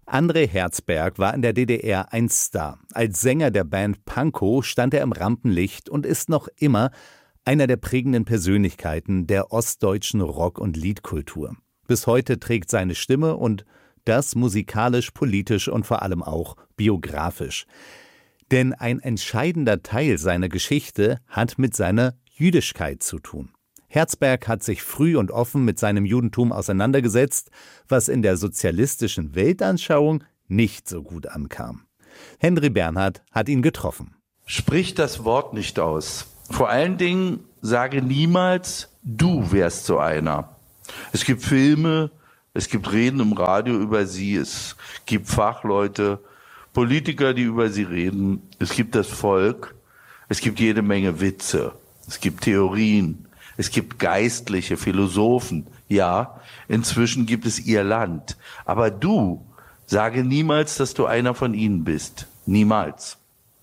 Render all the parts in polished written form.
André Herzberg war in der DDR ein Star. Als Sänger der Band Pankow stand er im Rampenlicht und ist noch immer einer der prägenden Persönlichkeiten der ostdeutschen Rock- und Liedkultur. Bis heute trägt seine Stimme und das musikalisch, politisch und vor allem auch biografisch. Denn ein entscheidender Teil seiner Geschichte hat mit seiner Jüdischkeit zu tun. Herzberg hat sich früh und offen mit seinem Judentum auseinandergesetzt, was in der sozialistischen Weltanschauung nicht so gut ankam. Henry Bernhard hat ihn getroffen. Sprich das Wort nicht aus. Vor allen Dingen sage niemals, du wärst so einer. Es gibt Filme, es gibt Reden im Radio über sie, es gibt Fachleute, Politiker, die über sie reden, es gibt das Volk, es gibt jede Menge Witze, es gibt Theorien. Es gibt Geistliche, Philosophen, ja, inzwischen gibt es ihr Land. Aber du, sage niemals, dass du einer von ihnen bist. Niemals.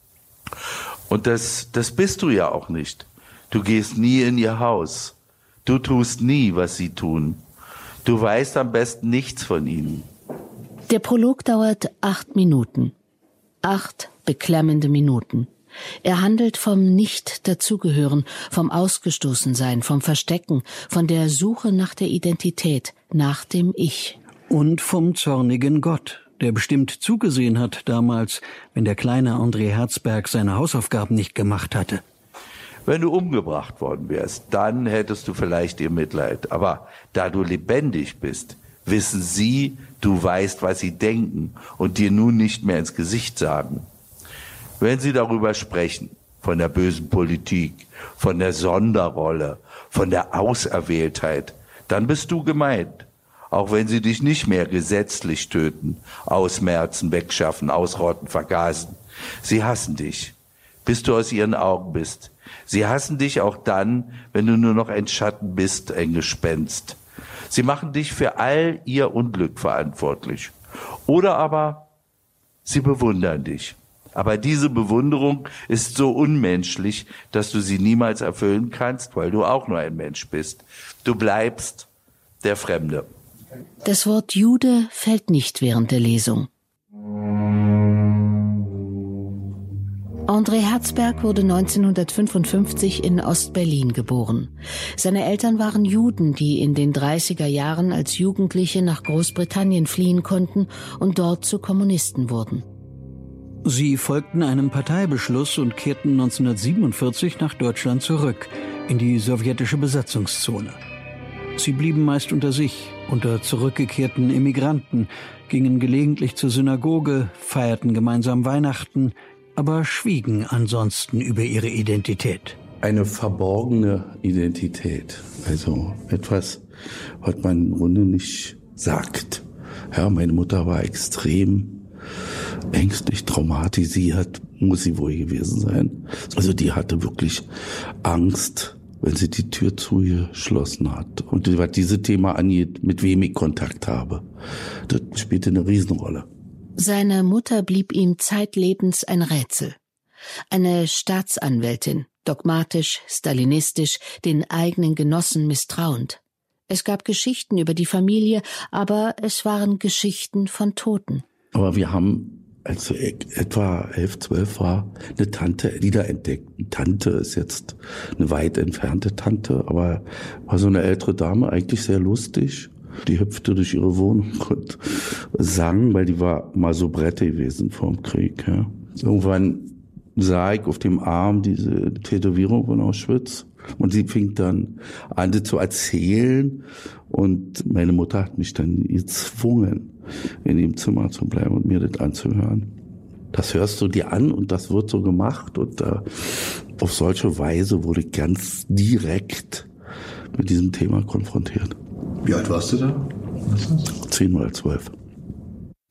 Und das bist du ja auch nicht. Du gehst nie in ihr Haus. Du tust nie, was sie tun. Du weißt am besten nichts von ihnen. Der Prolog dauert 8 Minuten. 8 beklemmende Minuten. Er handelt vom Nicht-Dazugehören, vom Ausgestoßensein, vom Verstecken, von der Suche nach der Identität, nach dem Ich. Und vom zornigen Gott, der bestimmt zugesehen hat damals, wenn der kleine André Herzberg seine Hausaufgaben nicht gemacht hatte. Wenn du umgebracht worden wärst, dann hättest du vielleicht ihr Mitleid. Aber da du lebendig bist, wissen sie, du weißt, was sie denken und dir nun nicht mehr ins Gesicht sagen. Wenn sie darüber sprechen, von der bösen Politik, von der Sonderrolle, von der Auserwähltheit, dann bist du gemeint. Auch wenn sie dich nicht mehr gesetzlich töten, ausmerzen, wegschaffen, ausrotten, vergasen. Sie hassen dich, bis du aus ihren Augen bist. Sie hassen dich auch dann, wenn du nur noch ein Schatten bist, ein Gespenst. Sie machen dich für all ihr Unglück verantwortlich. Oder aber sie bewundern dich. Aber diese Bewunderung ist so unmenschlich, dass du sie niemals erfüllen kannst, weil du auch nur ein Mensch bist. Du bleibst der Fremde. Das Wort Jude fällt nicht während der Lesung. André Herzberg wurde 1955 in Ost-Berlin geboren. Seine Eltern waren Juden, die in den 30er Jahren als Jugendliche nach Großbritannien fliehen konnten und dort zu Kommunisten wurden. Sie folgten einem Parteibeschluss und kehrten 1947 nach Deutschland zurück, in die sowjetische Besatzungszone. Sie blieben meist unter sich, unter zurückgekehrten Immigranten, gingen gelegentlich zur Synagoge, feierten gemeinsam Weihnachten, aber schwiegen ansonsten über ihre Identität. Eine verborgene Identität, also etwas, was man im Grunde nicht sagt. Ja, meine Mutter war extrem ängstlich, traumatisiert, muss sie wohl gewesen sein. Also die hatte wirklich Angst, wenn sie die Tür zugeschlossen hat. Und was dieses Thema angeht, mit wem ich Kontakt habe, das spielte eine Riesenrolle. Seine Mutter blieb ihm zeitlebens ein Rätsel. Eine Staatsanwältin, dogmatisch, stalinistisch, den eigenen Genossen misstrauend. Es gab Geschichten über die Familie, aber es waren Geschichten von Toten. Aber wir haben, als ich etwa 11, 12 war, eine Tante wiederentdeckt. Eine Tante ist jetzt eine weit entfernte Tante, aber war so eine ältere Dame, eigentlich sehr lustig. Die hüpfte durch ihre Wohnung und sang, weil die war mal so Brette gewesen vor dem Krieg. Ja. Irgendwann sah ich auf dem Arm diese Tätowierung von Auschwitz. Und sie fing dann an, das zu erzählen. Und meine Mutter hat mich dann gezwungen, in dem Zimmer zu bleiben und mir das anzuhören. Das hörst du dir an und das wird so gemacht. Und auf solche Weise wurde ich ganz direkt mit diesem Thema konfrontiert. Wie alt warst du da? 10 oder 12.